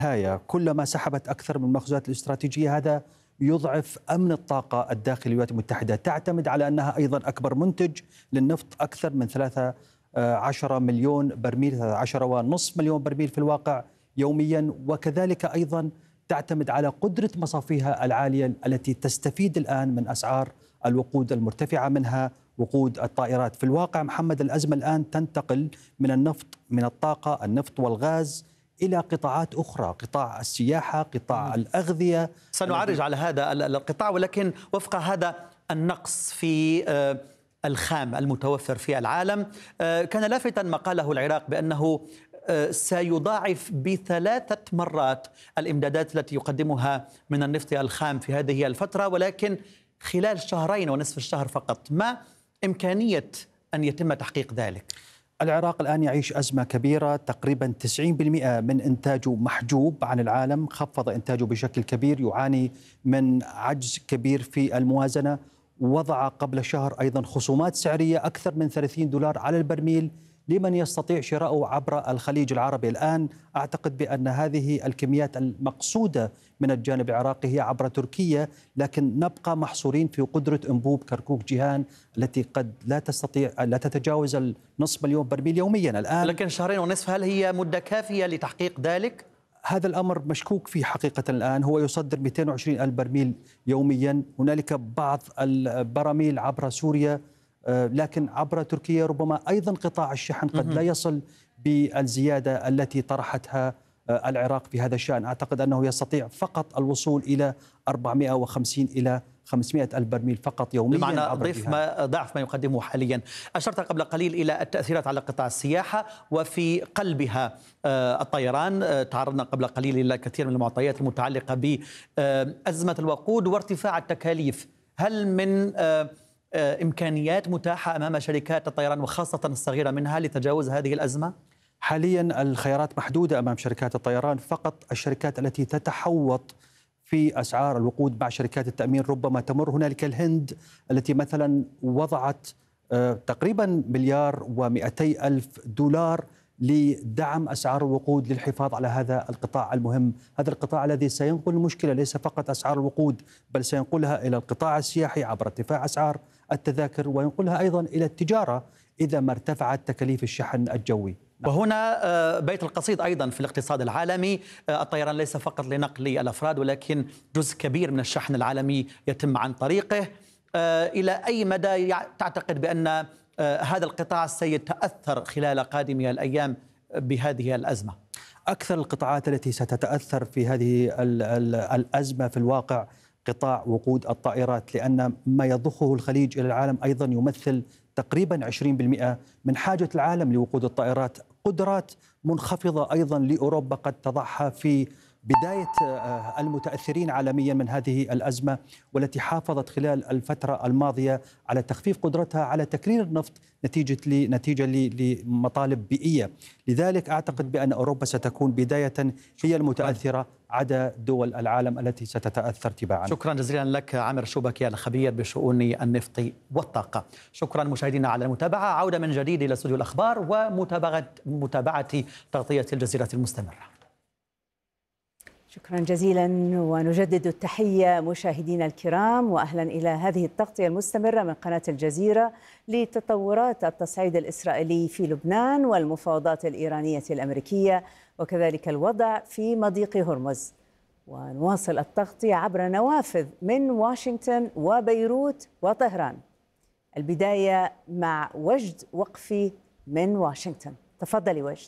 النهاية كلما سحبت أكثر من المخزونات الاستراتيجية هذا يضعف أمن الطاقة الداخلي للولايات المتحدة. تعتمد على أنها أيضا أكبر منتج للنفط، أكثر من 13 مليون برميل، 13.5 مليون برميل في الواقع يوميا. وكذلك أيضا تعتمد على قدرة مصافيها العالية التي تستفيد الآن من أسعار الوقود المرتفعة، منها وقود الطائرات. في الواقع محمد، الأزمة الآن تنتقل من النفط، من الطاقة، النفط والغاز، إلى قطاعات أخرى، قطاع السياحة، قطاع الأغذية. سنعرج على هذا القطاع، ولكن وفق هذا النقص في الخام المتوفر في العالم، كان لافتا ما قاله العراق بأنه سيضاعف ب3 مرات الإمدادات التي يقدمها من النفط الخام في هذه الفترة، ولكن خلال شهرين ونصف الشهر فقط. ما إمكانية أن يتم تحقيق ذلك؟ العراق الآن يعيش أزمة كبيرة، تقريبا 90% من إنتاجه محجوب عن العالم، خفض إنتاجه بشكل كبير، يعاني من عجز كبير في الموازنة. وضع قبل شهر أيضا خصومات سعرية أكثر من $30 على البرميل لمن يستطيع شراءه عبر الخليج العربي. الآن أعتقد بأن هذه الكميات المقصودة من الجانب العراقي هي عبر تركيا، لكن نبقى محصورين في قدرة أنبوب كركوك جيهان التي قد لا تتجاوز النصف مليون برميل يوميا الآن. لكن 2.5 شهور هل هي مدة كافية لتحقيق ذلك؟ هذا الأمر مشكوك فيه حقيقة. الآن هو يصدر 220 ألف برميل يوميا، هنالك بعض البراميل عبر سوريا، لكن عبر تركيا ربما أيضا قطاع الشحن قد لا يصل بالزيادة التي طرحتها العراق في هذا الشأن. أعتقد أنه يستطيع فقط الوصول إلى 450 إلى 500 ألف برميل فقط يوميا، بمعنى ضعف ما يقدمه حاليا. أشرت قبل قليل إلى التأثيرات على قطاع السياحة وفي قلبها الطيران. تعرضنا قبل قليل إلى كثير من المعطيات المتعلقة بأزمة الوقود وارتفاع التكاليف. هل من إمكانيات متاحة أمام شركات الطيران وخاصة الصغيرة منها لتجاوز هذه الأزمة؟ حاليا الخيارات محدودة أمام شركات الطيران، فقط الشركات التي تتحوط في أسعار الوقود مع شركات التأمين ربما تمر. هنالك الهند التي مثلا وضعت تقريبا $1,200,000,000 لدعم أسعار الوقود للحفاظ على هذا القطاع المهم، هذا القطاع الذي سينقل المشكلة ليس فقط أسعار الوقود، بل سينقلها إلى القطاع السياحي عبر ارتفاع أسعار التذاكر، وينقلها أيضا إلى التجارة إذا ما ارتفعت تكاليف الشحن الجوي. وهنا بيت القصيد أيضا في الاقتصاد العالمي. الطيران ليس فقط لنقل الأفراد، ولكن جزء كبير من الشحن العالمي يتم عن طريقه. إلى أي مدى تعتقد بأن هذا القطاع سيتأثر خلال قادمي الأيام بهذه الأزمة؟ أكثر القطاعات التي ستتأثر في هذه الأزمة في الواقع قطاع وقود الطائرات، لأن ما يضخه الخليج إلى العالم أيضا يمثل تقريبا 20% من حاجة العالم لوقود الطائرات. قدرات منخفضة أيضا لأوروبا قد تضعها في بداية المتأثرين عالميا من هذه الأزمة، والتي حافظت خلال الفترة الماضية على تخفيف قدرتها على تكرير النفط نتيجة لمطالب بيئية. لذلك أعتقد بأن أوروبا ستكون بداية هي المتأثرة عدا دول العالم التي ستتأثر تباعا. شكرا جزيلا لك عامر شوبكي الخبير بشؤون النفط والطاقة. شكرا مشاهدينا على المتابعة. عودة من جديد إلى استوديو الأخبار ومتابعة تغطية الجزيرة المستمرة. شكرا جزيلا ونجدد التحية مشاهدينا الكرام، وأهلا إلى هذه التغطية المستمرة من قناة الجزيرة لتطورات التصعيد الإسرائيلي في لبنان والمفاوضات الإيرانية الأمريكية وكذلك الوضع في مضيق هرمز. ونواصل التغطية عبر نوافذ من واشنطن وبيروت وطهران. البداية مع وجد وقفي من واشنطن. تفضلي وجد.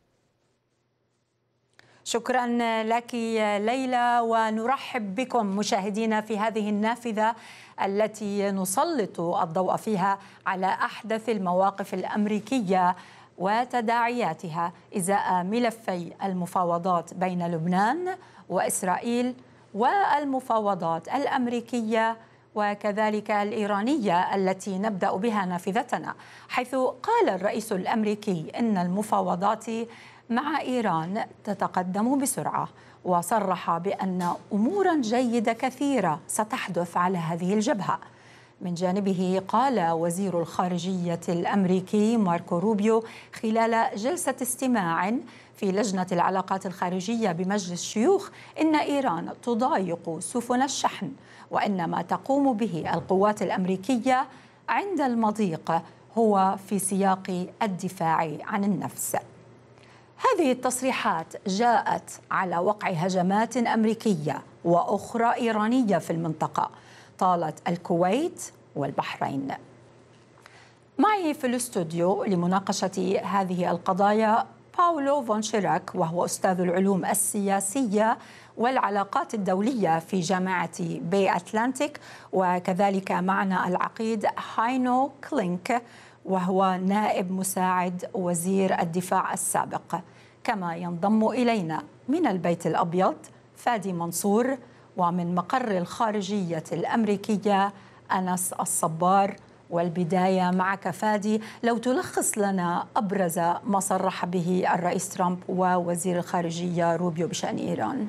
شكرا لك ليلى، ونرحب بكم مشاهدينا في هذه النافذة التي نسلط الضوء فيها على أحدث المواقف الأمريكية وتداعياتها إزاء ملفي المفاوضات بين لبنان وإسرائيل والمفاوضات الأمريكية وكذلك الإيرانية التي نبدأ بها نافذتنا، حيث قال الرئيس الأمريكي إن المفاوضات مع إيران تتقدم بسرعة، وصرح بأن أمورا جيدة كثيرة ستحدث على هذه الجبهة. من جانبه قال وزير الخارجية الأمريكي ماركو روبيو خلال جلسة استماع في لجنة العلاقات الخارجية بمجلس الشيوخ إن إيران تضايق سفن الشحن، وإن ما تقوم به القوات الأمريكية عند المضيق هو في سياق الدفاع عن النفس. هذه التصريحات جاءت على وقع هجمات أمريكية وأخرى إيرانية في المنطقة طالت الكويت والبحرين. معي في الاستوديو لمناقشة هذه القضايا باولو فون شيراك، وهو أستاذ العلوم السياسية والعلاقات الدولية في جامعة باي أتلانتيك، وكذلك معنا العقيد هاينو كلينك وهو نائب مساعد وزير الدفاع السابق. كما ينضم إلينا من البيت الأبيض فادي منصور، ومن مقر الخارجية الأمريكية أنس الصبار. والبداية معك فادي، لو تلخص لنا أبرز ما صرح به الرئيس ترامب ووزير الخارجية روبيو بشأن إيران.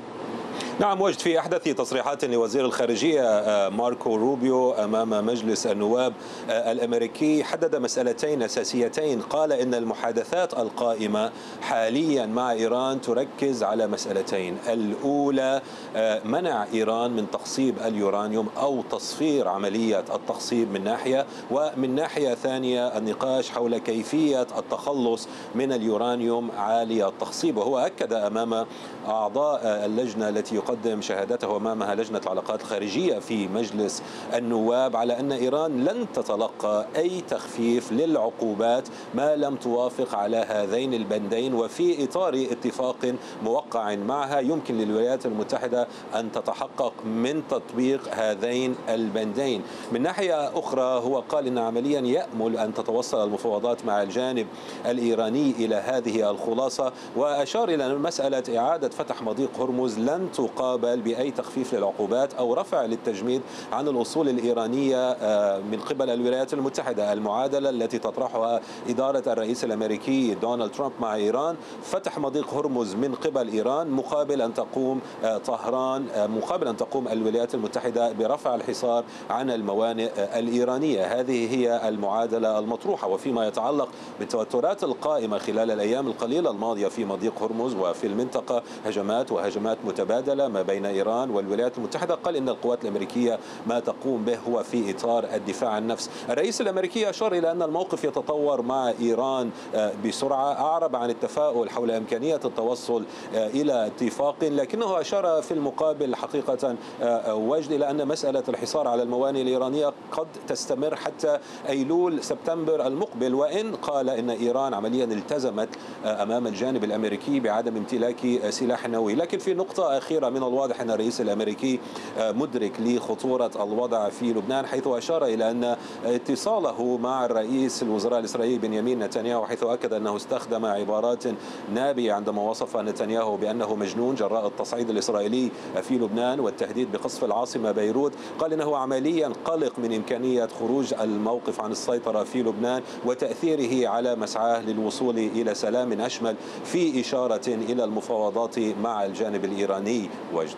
نعم، وجد في أحدث تصريحات لوزير الخارجية ماركو روبيو أمام مجلس النواب الأمريكي حدد مسألتين أساسيتين. قال إن المحادثات القائمة حاليا مع إيران تركز على مسألتين: الأولى منع إيران من تخصيب اليورانيوم أو تصفير عملية التخصيب من ناحية، ومن ناحية ثانية النقاش حول كيفية التخلص من اليورانيوم عالي التخصيب. وهو أكد أمام أعضاء اللجنة التي يقدم شهادته أمامها لجنة العلاقات الخارجية في مجلس النواب على أن إيران لن تتلقى أي تخفيف للعقوبات ما لم توافق على هذين البندين، وفي إطار اتفاق موقع معها يمكن للولايات المتحدة أن تتحقق من تطبيق هذين البندين. من ناحية أخرى هو قال إن عمليا يأمل أن تتوصل المفاوضات مع الجانب الإيراني إلى هذه الخلاصة، وأشار إلى أن مسألة إعادة فتح مضيق هرمز لن تقابل بأي تخفيف للعقوبات أو رفع للتجميد عن الأصول الإيرانية من قبل الولايات المتحدة. المعادلة التي تطرحها إدارة الرئيس الأمريكي دونالد ترامب مع إيران فتح مضيق هرمز من قبل إيران مقابل أن تقوم طهران مقابل أن تقوم الولايات المتحدة برفع الحصار عن الموانئ الإيرانية. هذه هي المعادلة المطروحة. وفيما يتعلق بالتوترات القائمة خلال الأيام القليلة الماضية في مضيق هرمز وفي المنطقة، هجمات متبادلة ما بين إيران والولايات المتحدة، قال إن القوات الأمريكية ما تقوم به هو في إطار الدفاع عن النفس. الرئيس الأمريكي أشار إلى أن الموقف يتطور مع إيران بسرعة، أعرب عن التفاؤل حول إمكانية التوصل إلى اتفاق، لكنه أشار في المقابل حقيقة وجد إلى أن مسألة الحصار على الموانئ الإيرانية قد تستمر حتى أيلول سبتمبر المقبل، وإن قال إن إيران عمليا التزمت أمام الجانب الأمريكي بعدم امتلاك سلاح نووي. لكن في نقطة أخيرة من الواضح أن الرئيس الأمريكي مدرك لخطورة الوضع في لبنان، حيث أشار إلى أن اتصاله مع الرئيس الوزراء الإسرائيلي بنيامين نتنياهو، حيث أكد أنه استخدم عبارات نابية عندما وصف نتنياهو بأنه مجنون جراء التصعيد الإسرائيلي في لبنان والتهديد بقصف العاصمة بيروت. قال إنه عمليا قلق من إمكانية خروج الموقف عن السيطرة في لبنان وتأثيره على مسعاه للوصول إلى سلام أشمل، في إشارة إلى المفاوضات مع الجانب الإيراني. وجد.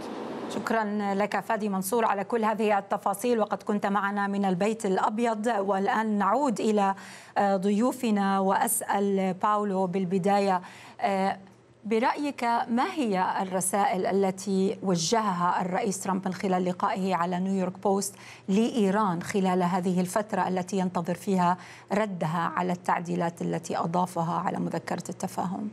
شكرا لك فادي منصور على كل هذه التفاصيل، وقد كنت معنا من البيت الأبيض. والآن نعود إلى ضيوفنا وأسأل باولو بالبداية، برأيك ما هي الرسائل التي وجهها الرئيس ترامب من خلال لقائه على نيويورك بوست لإيران خلال هذه الفترة التي ينتظر فيها ردها على التعديلات التي أضافها على مذكرة التفاهم؟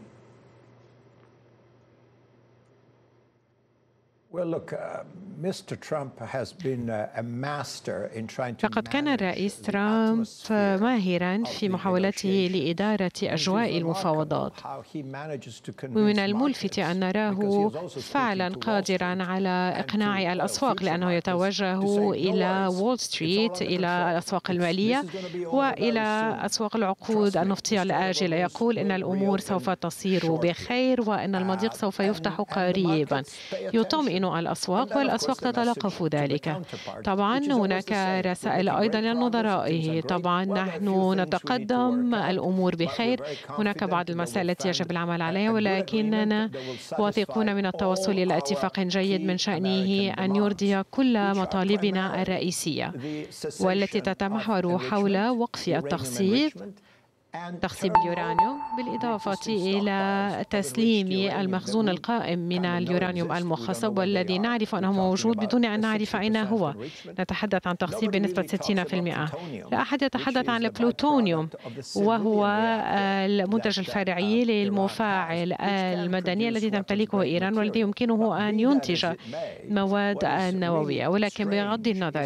لقد كان الرئيس ترامب ماهرا في محاولته لإدارة أجواء المفاوضات، ومن الملفت أن نراه فعلا قادرا على إقناع الأسواق، لأنه يتوجه إلى وول ستريت، إلى الأسواق المالية وإلى أسواق العقود النفطية الآجلة. يقول إن الأمور سوف تصير بخير وأن المضيق سوف يفتح قريبا. يطمئن الأسواق والأسواق تتلقف ذلك. طبعا هناك رسائل أيضا لنظرائه. طبعا نحن نتقدم، الأمور بخير، هناك بعض المسائل التي يجب العمل عليها، ولكننا واثقون من التوصل إلى اتفاق جيد من شأنه أن يرضي كل مطالبنا الرئيسية، والتي تتمحور حول وقف تخصيب اليورانيوم، بالإضافة إلى تسليم المخزون القائم من اليورانيوم المخصب، والذي نعرف أنه موجود بدون أن نعرف أين هو. نتحدث عن تخصيب بنسبة 60%. لا أحد يتحدث عن البلوتونيوم، وهو المنتج الفرعي للمفاعل المدني الذي تمتلكه إيران، والذي يمكنه أن ينتج مواد نووية. ولكن بغض النظر،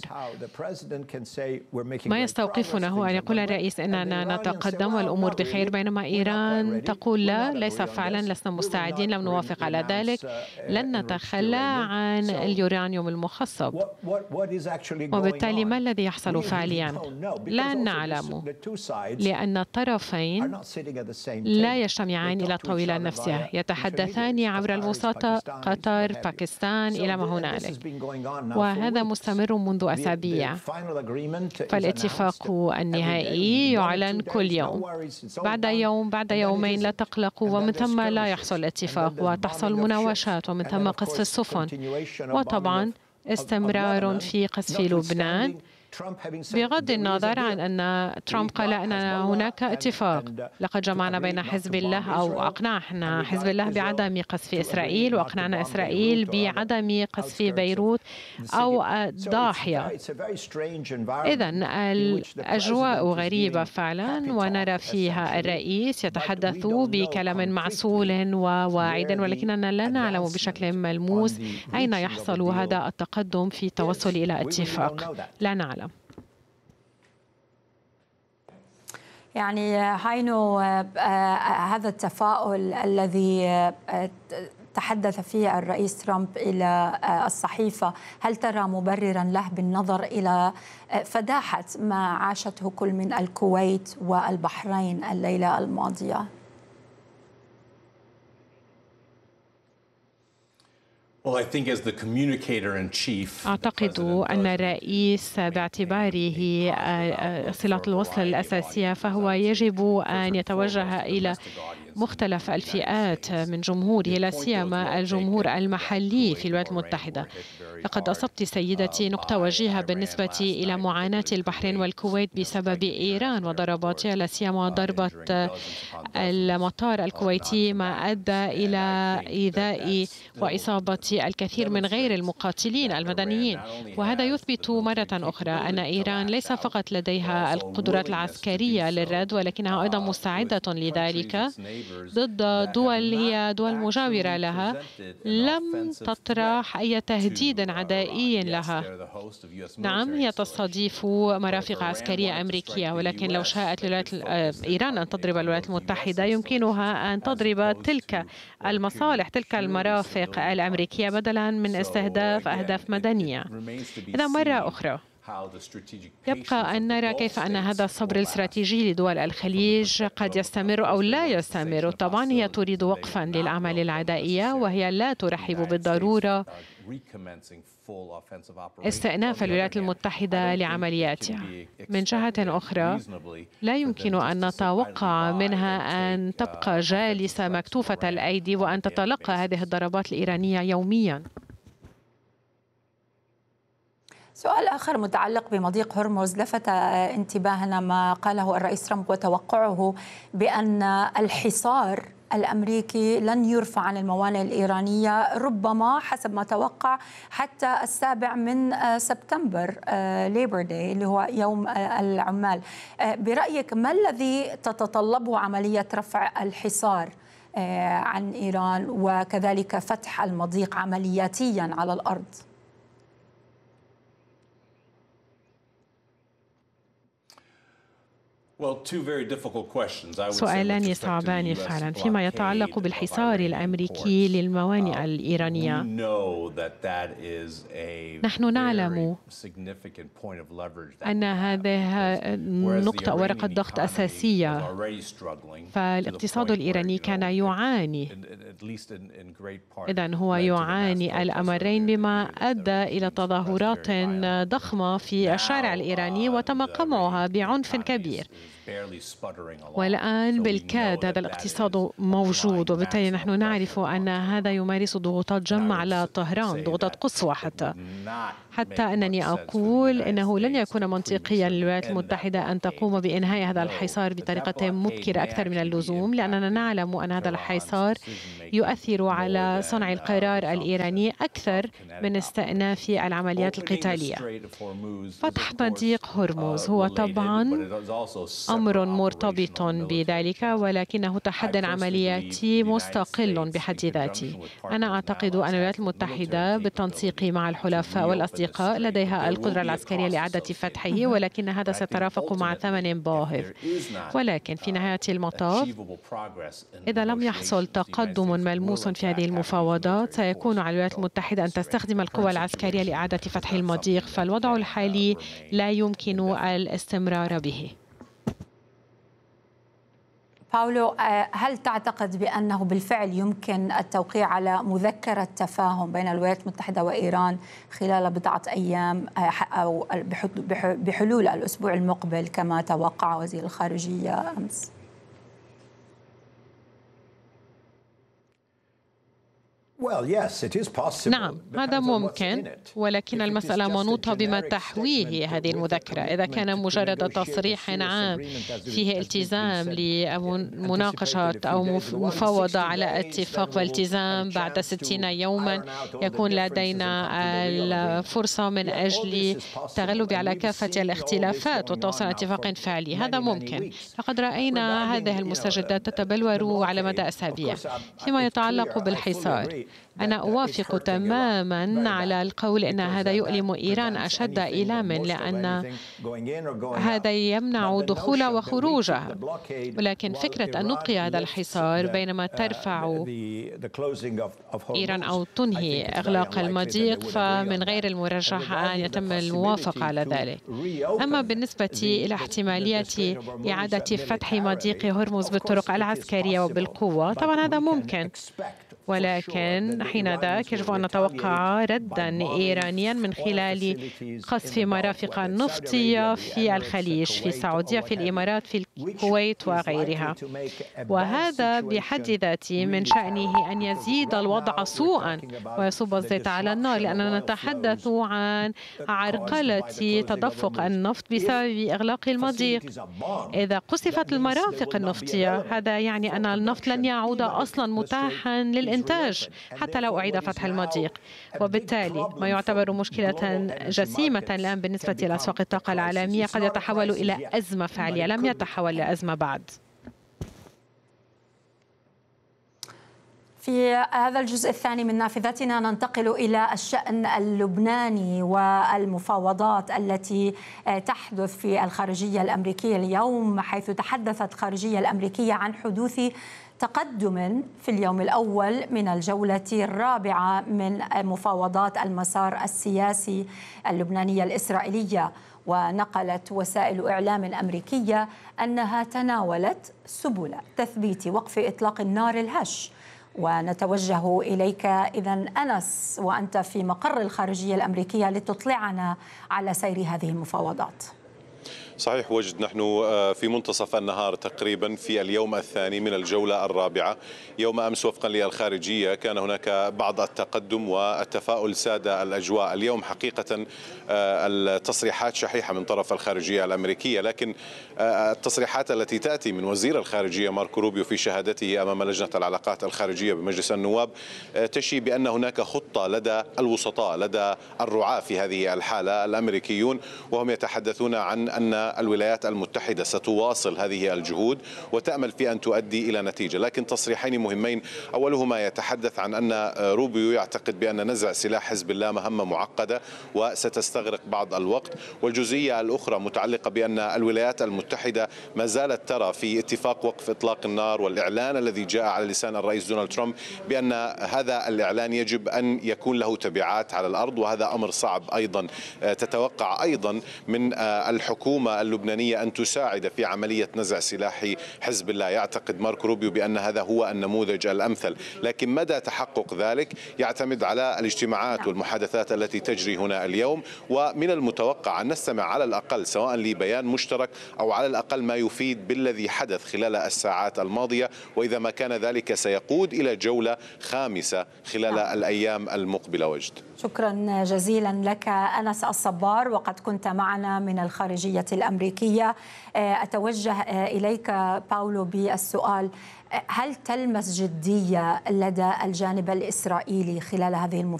ما يستوقفنا هو أن يقول الرئيس أننا نتقدم والأمور بخير، بينما إيران تقول لا، ليس فعلا، لسنا مستعدين، لم نوافق على ذلك، لن نتخلى عن اليورانيوم المخصب. وبالتالي ما الذي يحصل فعليا؟ لا نعلم، لأن الطرفين لا يجتمعان إلى الطاولة نفسها، يتحدثان عبر الوساطة، قطر، باكستان، إلى ما هنالك، وهذا مستمر منذ أسابيع. فالاتفاق النهائي يعلن كل يوم، بعد يوم، بعد يومين، لا تقلقوا، ومن ثم لا يحصل اتفاق وتحصل مناوشات، ومن ثم قصف السفن، وطبعا استمرار في قصف لبنان، بغض النظر عن أن ترامب قال أن هناك اتفاق. لقد جمعنا بين حزب الله، أو أقنعنا حزب الله بعدم قصف إسرائيل، وأقنعنا إسرائيل بعدم قصف بيروت أو ضاحية. إذن الأجواء غريبة فعلا، ونرى فيها الرئيس يتحدث بكلام معسول وواعد، ولكننا لا نعلم بشكل ملموس أين يحصل هذا التقدم في التوصل إلى اتفاق. لا نعلم. يعني هاينو، هذا التفاؤل الذي تحدث فيه الرئيس ترامب إلى الصحيفة، هل ترى مبررا له بالنظر إلى فداحة ما عاشته كل من الكويت والبحرين الليلة الماضية؟ أعتقد أن الرئيس باعتباره صلة الوصل الأساسية، فهو يجب أن يتوجه إلى مختلف الفئات من جمهوره، لا سيما الجمهور المحلي في الولايات المتحدة. لقد أصبت سيدتي نقطة وجيهة بالنسبة إلى معاناة البحرين والكويت بسبب إيران وضرباتها، لا سيما ضربة المطار الكويتي، ما أدى إلى إيذاء وإصابة الكثير من غير المقاتلين المدنيين. وهذا يثبت مرة أخرى أن إيران ليس فقط لديها القدرات العسكرية للرد، ولكنها أيضا مستعدة لذلك ضد دول هي دول مجاورة لها لم تطرح أي تهديد عدائي لها. نعم، هي تستضيف مرافق عسكرية أمريكية، ولكن لو شاءت إيران أن تضرب الولايات المتحدة، يمكنها أن تضرب تلك المصالح، تلك المرافق الأمريكية، بدلا من استهداف أهداف مدنية. إذا مرة أخرى يبقى أن نرى كيف أن هذا الصبر الاستراتيجي لدول الخليج قد يستمر أو لا يستمر. طبعا هي تريد وقفا للأعمال العدائية، وهي لا ترحب بالضرورة استئناف الولايات المتحدة لعملياتها. من جهة أخرى لا يمكن أن نتوقع منها أن تبقى جالسة مكتوفة الأيدي وأن تتلقى هذه الضربات الإيرانية يوميا. سؤال آخر متعلق بمضيق هرمز، لفت انتباهنا ما قاله الرئيس ترامب وتوقعه بأن الحصار الأمريكي لن يرفع عن الموانئ الإيرانية، ربما حسب ما توقع حتى 7 سبتمبر ليبر داي اللي هو يوم العمال. برأيك ما الذي تتطلبه عملية رفع الحصار عن إيران وكذلك فتح المضيق عملياتيا على الأرض؟ سؤالان صعبان فعلا فيما يتعلق بالحصار الأمريكي للموانئ الإيرانية. نحن نعلم أن هذه نقطة ورقة ضغط أساسية، فالاقتصاد الإيراني كان يعاني، إذن هو يعاني الأمرين، بما أدى إلى تظاهرات ضخمة في الشارع الإيراني وتم قمعها بعنف كبير. والآن بالكاد هذا الاقتصاد موجود، وبالتالي نحن نعرف أن هذا يمارس ضغوطات جمة على طهران، ضغوطات قصوى حتى أنني أقول إنه لن يكون منطقيا للولايات المتحدة أن تقوم بإنهاء هذا الحصار بطريقة مبكرة أكثر من اللزوم، لأننا نعلم أن هذا الحصار يؤثر على صنع القرار الإيراني أكثر من استئناف العمليات القتالية. فتح مضيق هرمز هو طبعا أمر مرتبط بذلك، ولكنه تحدي عملياتي مستقل بحد ذاته. أنا أعتقد أن الولايات المتحدة بالتنسيق مع الحلفاء والأصدقاء لديها القدرة العسكرية لإعادة فتحه، ولكن هذا سيترافق مع ثمن باهظ. ولكن في نهاية المطاف إذا لم يحصل تقدم ملموس في هذه المفاوضات، سيكون على الولايات المتحدة أن تستخدم القوى العسكرية لإعادة فتح المضيق، فالوضع الحالي لا يمكن الاستمرار به. باولو، هل تعتقد بأنه بالفعل يمكن التوقيع على مذكرة تفاهم بين الولايات المتحدة وإيران خلال بضعة أيام أو بحلول الأسبوع المقبل كما توقع وزير الخارجية أمس؟ نعم، هذا ممكن، ولكن المسألة منوطة بما تحويه هذه المذكرة. إذا كان مجرد تصريح عام فيه التزام لمناقشة أو مفاوضة على اتفاق والتزام بعد 60 يوما، يكون لدينا الفرصة من أجل التغلب على كافة الاختلافات وتوصل اتفاق فعلي. هذا ممكن. لقد رأينا هذه المستجدات تتبلور على مدى أسابيع. فيما يتعلق بالحصار، أنا أوافق تماما على القول أن هذا يؤلم إيران أشد إيلاما، لأن هذا يمنع دخول وخروجها. ولكن فكرة أن نبقي هذا الحصار بينما ترفع إيران أو تنهي إغلاق المضيق، فمن غير المرجح أن يتم الموافقة على ذلك. أما بالنسبة إلى احتمالية إعادة فتح مضيق هرمز بالطرق العسكرية وبالقوة، طبعا هذا ممكن، ولكن حين ذاك يجب أن نتوقع ردا إيرانيا من خلال قصف مرافق نفطية في الخليج، في السعودية، في الإمارات، في الكويت وغيرها. وهذا بحد ذاته من شأنه أن يزيد الوضع سوءا ويصب الزيت على النار، لأننا نتحدث عن عرقلة تدفق النفط بسبب إغلاق المضيق. إذا قصفت المرافق النفطية، هذا يعني أن النفط لن يعود أصلا متاحا للإنتاج حتى لو أعيد فتح المضيق، وبالتالي ما يعتبر مشكلة جسيمة الآن بالنسبة إلى أسواق الطاقة العالمية قد يتحول إلى أزمة فعلية، لم يتحول لأزمة بعد. في هذا الجزء الثاني من نافذتنا ننتقل إلى الشأن اللبناني والمفاوضات التي تحدث في الخارجية الأمريكية اليوم، حيث تحدثت الخارجية الأمريكية عن حدوث تقدم في اليوم الأول من الجولة الرابعة من مفاوضات المسار السياسي اللبنانية الإسرائيلية. ونقلت وسائل إعلام أمريكية أنها تناولت سبل تثبيت وقف إطلاق النار الهش. ونتوجه إليك إذن أنس وأنت في مقر الخارجية الأمريكية لتطلعنا على سير هذه المفاوضات. صحيح وجد، نحن في منتصف النهار تقريبا في اليوم الثاني من الجولة الرابعة. يوم أمس وفقا للخارجية كان هناك بعض التقدم والتفاؤل ساد الأجواء. اليوم حقيقة التصريحات شحيحة من طرف الخارجية الأمريكية، لكن التصريحات التي تأتي من وزير الخارجية ماركو روبيو في شهادته أمام لجنة العلاقات الخارجية بمجلس النواب تشي بأن هناك خطة لدى الوسطاء، لدى الرعاة في هذه الحالة الأمريكيون، وهم يتحدثون عن أن الولايات المتحدة ستواصل هذه الجهود وتأمل في أن تؤدي إلى نتيجة. لكن تصريحين مهمين، أولهما يتحدث عن أن روبيو يعتقد بأن نزع سلاح حزب الله مهمة معقدة وستستغرق بعض الوقت، والجزئية الأخرى متعلقة بأن الولايات المتحدة ما زالت ترى في اتفاق وقف إطلاق النار والإعلان الذي جاء على لسان الرئيس دونالد ترامب بأن هذا الإعلان يجب أن يكون له تبعات على الأرض، وهذا أمر صعب أيضا. تتوقع أيضا من الحكومة اللبنانية أن تساعد في عملية نزع سلاح حزب الله. يعتقد ماركو روبيو بأن هذا هو النموذج الأمثل، لكن مدى تحقق ذلك يعتمد على الاجتماعات والمحادثات التي تجري هنا اليوم، ومن المتوقع أن نستمع على الأقل سواء لبيان مشترك أو على الأقل ما يفيد بالذي حدث خلال الساعات الماضية، وإذا ما كان ذلك سيقود إلى جولة خامسة خلال الأيام المقبلة. وجد. شكرا جزيلا لك أنس الصبار، وقد كنت معنا من الخارجية الأمريكية. أتوجه إليك باولو بالسؤال: هل تلمس جدية لدى الجانب الإسرائيلي خلال هذه المفاوضات؟